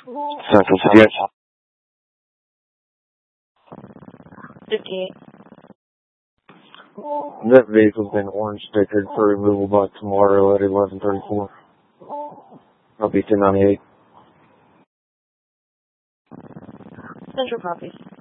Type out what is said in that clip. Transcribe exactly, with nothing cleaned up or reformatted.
Central C S. fifty-eight. That vehicle's been orange stickered for removal by tomorrow at eleven thirty-four. I'll be ten ninety-eight. Central copy.